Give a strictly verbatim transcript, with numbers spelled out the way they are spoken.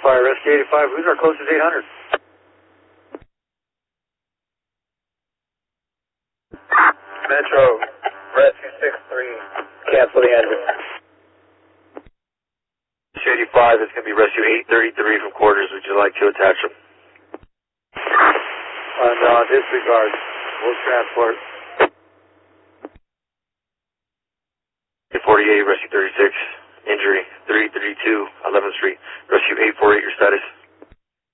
Fire, Rescue eighty-five, who's our closest eight hundred? Metro, Rescue six three, cancel the engine. Rescue eighty-five, it's going to be Rescue eight thirty-three from quarters. Would you like to attach them? Uh, no, disregard. We'll transport. eight forty-eight, Rescue thirty-six, injury, three thirty-two, eleventh Street. Rescue eight forty-eight, your status?